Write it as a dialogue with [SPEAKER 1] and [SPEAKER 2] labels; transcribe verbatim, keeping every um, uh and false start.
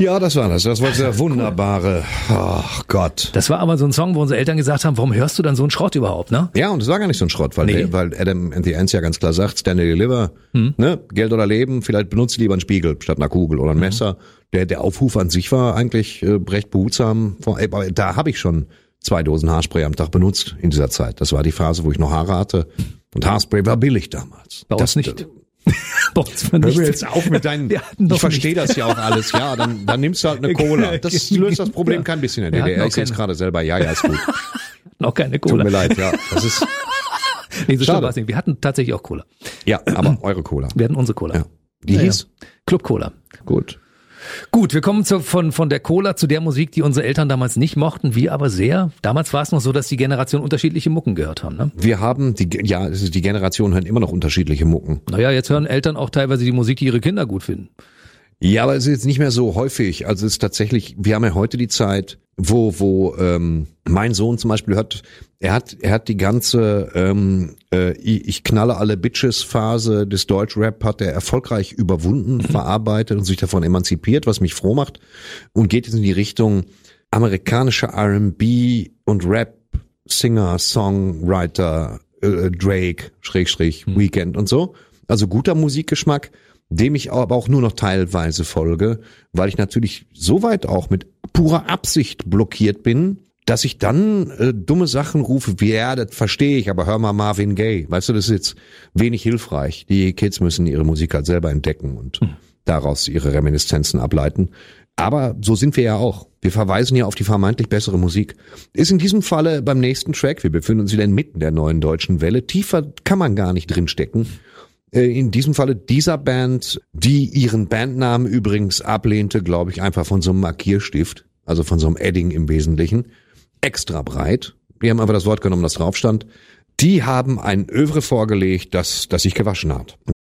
[SPEAKER 1] Ja, das war das. Das war der wunderbare, ach Gott.
[SPEAKER 2] Das war aber so ein Song, wo unsere Eltern gesagt haben, warum hörst du dann so einen Schrott überhaupt, ne?
[SPEAKER 1] Ja, und es war gar nicht so ein Schrott, weil,
[SPEAKER 2] Nee.
[SPEAKER 1] der, weil Adam and the Ants ja ganz klar sagt, Stand and Deliver,
[SPEAKER 2] Hm.
[SPEAKER 1] ne, Geld oder Leben, vielleicht benutzt lieber einen Spiegel statt einer Kugel oder ein Messer. Der, der Aufruf an sich war eigentlich äh, recht behutsam. Aber da habe ich schon zwei Dosen Haarspray am Tag benutzt in dieser Zeit. Das war die Phase, wo ich noch Haare hatte. Und Haarspray war billig damals.
[SPEAKER 2] Bei uns
[SPEAKER 1] das,
[SPEAKER 2] nicht. Bei uns war
[SPEAKER 1] Hör
[SPEAKER 2] nicht.
[SPEAKER 1] mir jetzt auf mit deinen,
[SPEAKER 2] Wir hatten doch
[SPEAKER 1] ich verstehe
[SPEAKER 2] nicht.
[SPEAKER 1] das ja auch alles, ja, dann, dann nimmst du halt eine Cola. Das löst das Problem kein bisschen in der
[SPEAKER 2] Wir
[SPEAKER 1] D D R.
[SPEAKER 2] hatten
[SPEAKER 1] Ich
[SPEAKER 2] auch
[SPEAKER 1] sehe es
[SPEAKER 2] keine-
[SPEAKER 1] gerade selber, ja, ja, ist gut.
[SPEAKER 2] Noch keine
[SPEAKER 1] Tut
[SPEAKER 2] Cola.
[SPEAKER 1] mir leid, ja. Das ist,
[SPEAKER 2] Nee, so schlimm
[SPEAKER 1] Schade.
[SPEAKER 2] war's nicht. Wir hatten tatsächlich auch Cola.
[SPEAKER 1] ja, aber eure Cola.
[SPEAKER 2] Wir hatten unsere Cola.
[SPEAKER 1] Ja. Die
[SPEAKER 2] Ja,
[SPEAKER 1] hieß?
[SPEAKER 2] ja. Club Cola.
[SPEAKER 1] Gut.
[SPEAKER 2] Gut, wir kommen zu, von, von der Cola zu der Musik, die unsere Eltern damals nicht mochten, wir aber sehr. Damals war es noch so, dass die Generation unterschiedliche Mucken gehört haben. Ne?
[SPEAKER 1] Wir haben, die, ja, es ist, die Generation hören immer noch unterschiedliche Mucken.
[SPEAKER 2] Naja, jetzt hören Eltern auch teilweise die Musik, die ihre Kinder gut finden.
[SPEAKER 1] Ja, aber es ist jetzt nicht mehr so häufig. Also es ist tatsächlich, wir haben ja heute die Zeit, wo wo ähm, mein Sohn zum Beispiel hört, er hat er hat die ganze ähm, äh, ich ich knalle alle Bitches Phase des Deutschrap hat er erfolgreich überwunden, verarbeitet und sich davon emanzipiert, was mich froh macht, und geht jetzt in die Richtung amerikanischer R and B und Rap, Singer, Songwriter, äh, Drake, Schrägstrich, Weekend und so. Also guter Musikgeschmack, dem ich aber auch nur noch teilweise folge, weil ich natürlich soweit auch mit purer Absicht blockiert bin, dass ich dann äh, dumme Sachen rufe, wie, ja, das verstehe ich, aber hör mal Marvin Gaye. Weißt du, das ist jetzt wenig hilfreich. Die Kids müssen ihre Musik halt selber entdecken und hm. daraus ihre Reminiszenzen ableiten. Aber so sind wir ja auch. Wir verweisen ja auf die vermeintlich bessere Musik. Ist in diesem Falle beim nächsten Track, wir befinden uns wieder inmitten der neuen deutschen Welle, tiefer kann man gar nicht drinstecken. In diesem Falle dieser Band, die ihren Bandnamen übrigens ablehnte, glaube ich, einfach von so einem Markierstift, also von so einem Edding im Wesentlichen, extra breit. Die haben einfach das Wort genommen, das drauf stand. Die haben ein Övre vorgelegt, das, das sich gewaschen hat.